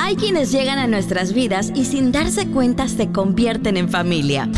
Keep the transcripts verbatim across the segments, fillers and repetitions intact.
Hay quienes llegan a nuestras vidas y sin darse cuenta se convierten en familia.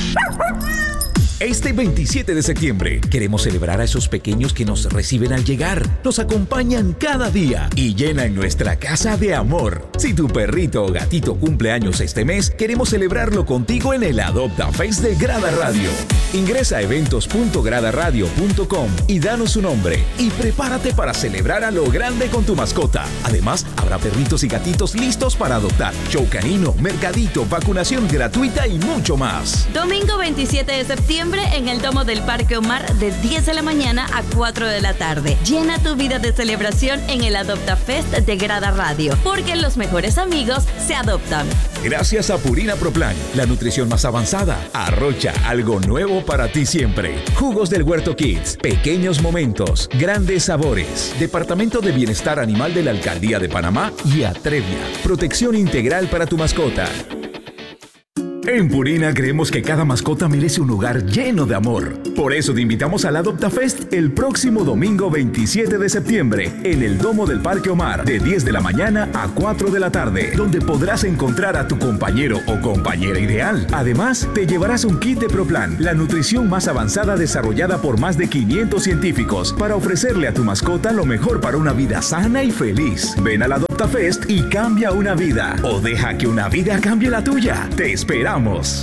Este veintisiete de septiembre queremos celebrar a esos pequeños que nos reciben al llegar, nos acompañan cada día y llenan nuestra casa de amor. Si tu perrito o gatito cumple años este mes, queremos celebrarlo contigo en el Adopta Fest de Grada Radio. Ingresa a eventos punto grada radio punto com y danos su nombre y prepárate para celebrar a lo grande con tu mascota. Además, habrá perritos y gatitos listos para adoptar, show canino, mercadito, vacunación gratuita y mucho más. Domingo veintisiete de septiembre en el Domo del Parque Omar de diez de la mañana a cuatro de la tarde. Llena tu vida de celebración en el Adopta Fest de Grada Radio, porque los mejores amigos se adoptan. Gracias a Purina Pro Plan, la nutrición más avanzada. Arrocha, algo nuevo para ti siempre. Jugos del Huerto Kids, pequeños momentos, grandes sabores. Departamento de Bienestar Animal de la Alcaldía de Panamá y Atrevia, protección integral para tu mascota. En Purina creemos que cada mascota merece un hogar lleno de amor. Por eso te invitamos al Adopta Fest el próximo domingo veintisiete de septiembre en el Domo del Parque Omar de diez de la mañana a cuatro de la tarde, donde podrás encontrar a tu compañero o compañera ideal. Además, te llevarás un kit de ProPlan, la nutrición más avanzada desarrollada por más de quinientos científicos para ofrecerle a tu mascota lo mejor para una vida sana y feliz. Ven al Adopta Fest y cambia una vida, o deja que una vida cambie la tuya. Te esperamos.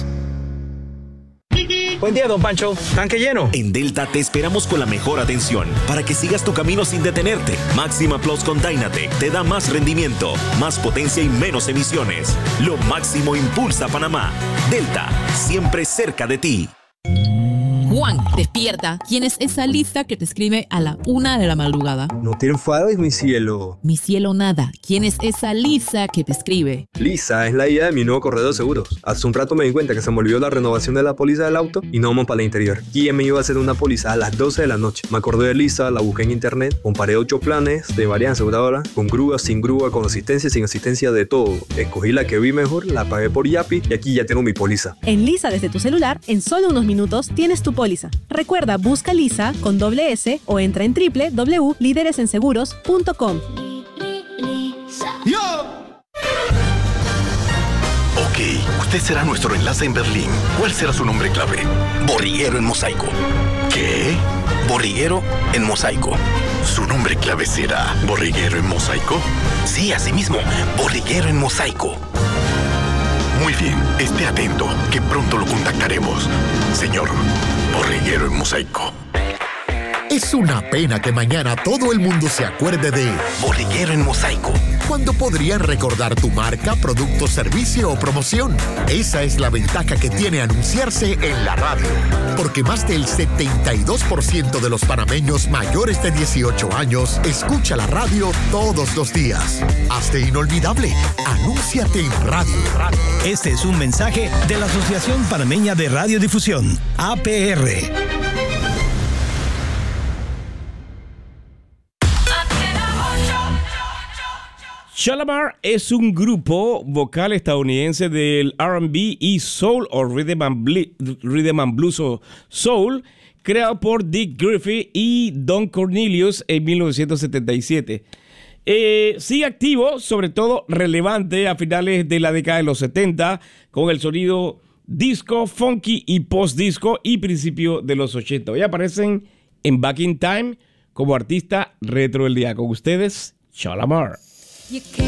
Buen día, don Pancho. ¿Tanque lleno? En Delta te esperamos con la mejor atención para que sigas tu camino sin detenerte. Máxima Plus con Dynatec te da más rendimiento, más potencia y menos emisiones. Lo máximo impulsa Panamá. Delta, siempre cerca de ti. Juan, despierta. ¿Quién es esa Lisa que te escribe a la una de la madrugada? No te enfades, mi cielo. Mi cielo nada. ¿Quién es esa Lisa que te escribe? Lisa es la I A de mi nuevo corredor de seguros. Hace un rato me di cuenta que se me olvidó la renovación de la póliza del auto y no vamos para el interior. ¿Quién me iba a hacer una póliza a las doce de la noche? Me acordé de Lisa, la busqué en internet, comparé ocho planes de varias aseguradoras, con grúa, sin grúa, con asistencia, sin asistencia, de todo. Escogí la que vi mejor, la pagué por Yapi y aquí ya tengo mi póliza. En Lisa desde tu celular, en solo unos minutos tienes tu póliza. Recuerda, busca Lisa con doble S o entra en doble u doble u doble u punto líderes en seguros punto com. Ok, usted será nuestro enlace en Berlín. ¿Cuál será su nombre clave? Borriguero en mosaico. ¿Qué? Borriguero en mosaico. ¿Su nombre clave será Borriguero en mosaico? Sí, así mismo, Borriguero en mosaico. Muy bien, esté atento, que pronto lo contactaremos. Señor, Borriguero en mosaico. Es una pena que mañana todo el mundo se acuerde de Borriguero en mosaico, cuando podrían recordar tu marca, producto, servicio o promoción. Esa es la ventaja que tiene anunciarse en la radio. Porque más del setenta y dos por ciento de los panameños mayores de dieciocho años escucha la radio todos los días. Hazte inolvidable. Anúnciate en radio. Este es un mensaje de la Asociación Panameña de Radiodifusión, A P R. Shalamar es un grupo vocal estadounidense del R and B y Soul o Rhythm and, Bli- Rhythm and Blues o Soul, creado por Dick Griffith y Don Cornelius en mil novecientos setenta y siete. Eh, sigue activo, sobre todo relevante a finales de la década de los setenta, con el sonido disco, funky y post-disco y principio de los ochenta. Hoy aparecen en Back in Time como artista retro del día. Con ustedes, Shalamar. You can't